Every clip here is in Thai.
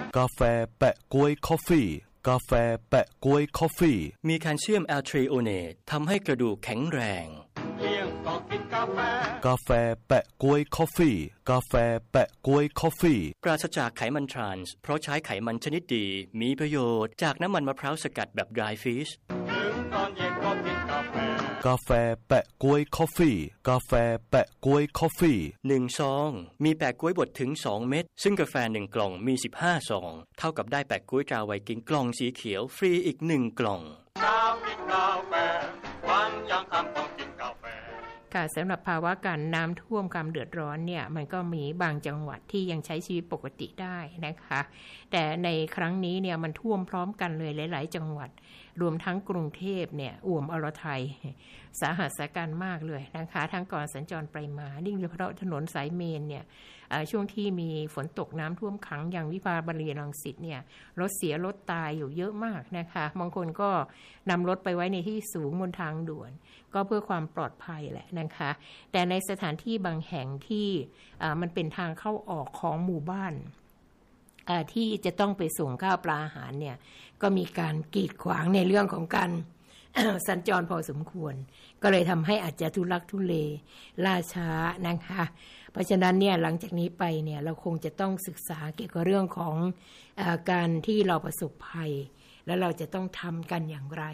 กาแฟแปะก๊วยคอฟฟี่กาแฟแปะก๊วยคอฟฟี่มีแคลเซียมแอลทรีโอเนตทำให้กระดูกแข็งแรงเที่ยงก็กินกาแฟกาแฟแปะก๊วยคอฟฟี่กาแฟแปะก๊วยคอฟฟี่ปราศจากไขมันทรานส์เพราะใช้ไขมันชนิดดีมีประโยชน์จากน้ำมันมะพร้าวสกัดแบบ dry fish ถึงตอนเย็นก็กินกาแฟกาแฟแปะก๊วยคอฟฟี่กาแฟแปะก๊วยคอฟฟี่ 1ซองมีแปะก๊วยบดถึง2เม็ดซึ่งกาแฟ1กล่องมี15ซองเท่ากับได้แปะก๊วยตราไวกิ้งกล่องสีเขียวฟรีอีก1กล่องกินกาแฟวันยังคำต้องกินกาแฟค่ะสำหรับภาวะการน้ำท่วมความเดือดร้อนเนี่ยมันก็มีบางจังหวัดที่ยังใช้ชีวิตปกติได้นะคะแต่ในครั้งนี้เนี่ยมันท่วมพร้อมกันเลยหลายๆจังหวัดรวมทั้งกรุงเทพเนี่ยอ่วมอรไทยสาหัสสาการมากเลยนะคะทั้งก่อนสัญจรไปมายิ่งโดยเฉพาะถนนสายเมนเนี่ยช่วงที่มีฝนตกน้ำท่วมขังอย่างวิภาวดีรังสิตเนี่ยรถเสียรถตายอยู่เยอะมากนะคะบางคนก็นำรถไปไว้ในที่สูงบนทางด่วนก็เพื่อความปลอดภัยแหละนะคะแต่ในสถานที่บางแห่งที่มันเป็นทางเข้าออกของหมู่บ้านที่จะต้องไปส่งข้าวปลาอาหารเนี่ยก็มีการกีดขวางในเรื่องของการสัญจรพอสมควรก็เลยทำให้อาจจะทุลักทุเลล่าช้านะคะเพราะฉะนั้นเนี่ยหลังจากนี้ไปเนี่ยเราคงจะต้องศึกษาเกี่ยวกับเรื่องของการที่เราประสบภัยแล้วเราจะต้องทำกันอย่างไร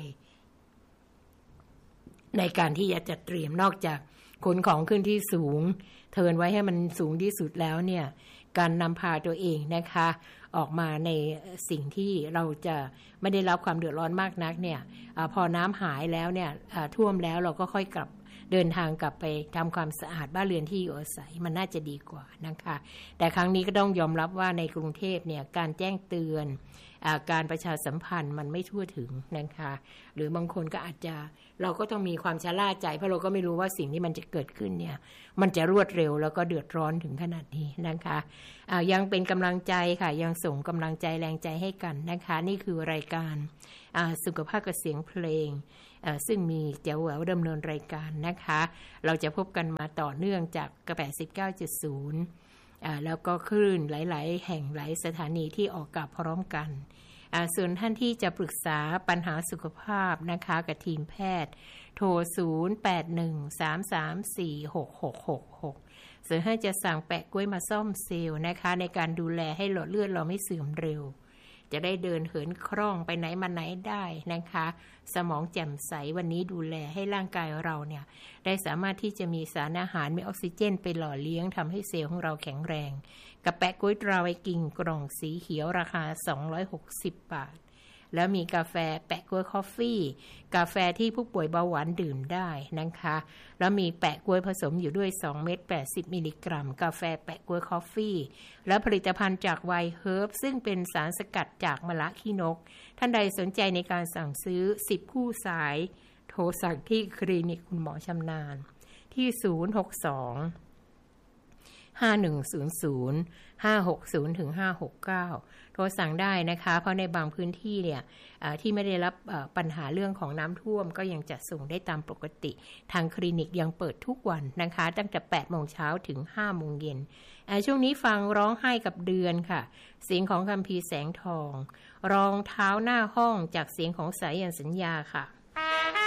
ในการที่จะจัดเตรียมนอกจากขนของขึ้นที่สูงเทินไว้ให้มันสูงที่สุดแล้วเนี่ยการนำพาตัวเองนะคะออกมาในสิ่งที่เราจะไม่ได้รับความเดือดร้อนมากนักเนี่ยพอน้ำหายแล้วเนี่ยท่วมแล้วเราก็ค่อยกลับเดินทางกลับไปทำความสะอาดบ้านเรือนที่อยู่อาศัยมันน่าจะดีกว่านะคะแต่ครั้งนี้ก็ต้องยอมรับว่าในกรุงเทพเนี่ยการแจ้งเตือนการประชาสัมพันธ์มันไม่ทั่วถึงนะคะหรือบางคนก็อาจจะเราก็ต้องมีความชะล่าใจเพราะเราก็ไม่รู้ว่าสิ่งที่มันจะเกิดขึ้นเนี่ยมันจะรวดเร็วแล้วก็เดือดร้อนถึงขนาดนี้นะคะยังเป็นกำลังใจค่ะยังส่งกำลังใจแรงใจให้กันนะคะนี่คือรายการสุขภาพกับเสียงเพลงซึ่งมีแจ๋วแหววดำเนินรายการนะคะเราจะพบกันมาต่อเนื่องจาก89.0แล้วก็คลื่นหลายๆแห่งหลายสถานีที่ออกอากาศพร้อมกันส่วนท่านที่จะปรึกษาปัญหาสุขภาพนะคะกับทีมแพทย์โทร0813346666ส่วนให้จะสั่งแปะกล้วยมาซ่อมเซลล์นะคะในการดูแลให้หลอดเลือดเราไม่เสื่อมเร็วจะได้เดินเหินคล่องไปไหนมาไหนได้นะคะสมองแจ่มใสวันนี้ดูแลให้ร่างกายเราเนี่ยได้สามารถที่จะมีสารอาหารมีออกซิเจนไปหล่อเลี้ยงทำให้เซลล์ของเราแข็งแรงกับแปะก๊วยตราไวกิ้งกล่องสีเขียวราคา260 บาทแล้วมีกาแฟแปะก๊วยคอฟฟี่กาแฟที่ผู้ป่วยเบาหวานดื่มได้นะคะแล้วมีแปะก๊วยผสมอยู่ด้วย2เม็ด80มิลลิกรัมกาแฟแปะก๊วยคอฟฟี่และผลิตภัณฑ์จากไวเฮิร์บซึ่งเป็นสารสกัดจากมะละขี้นกท่านใดสนใจในการสั่งซื้อ10คู่สายโทรสั่งที่คลินิกคุณหมอชำนาญที่062 5100 560ถึง569โทรสั่งได้นะคะเพราะในบางพื้นที่เนี่ยที่ไม่ได้รับปัญหาเรื่องของน้ำท่วมก็ยังจัดส่งได้ตามปกติทางคลินิกยังเปิดทุกวันนะคะตั้งแต่ 8 โมงเช้าถึง 5 โมงเย็นช่วงนี้ฟังร้องไห้กับเดือนค่ะเสียงของคัมภีร์แสงทองรองเท้าหน้าห้องจากเสียงของสายัญสัญญาค่ะ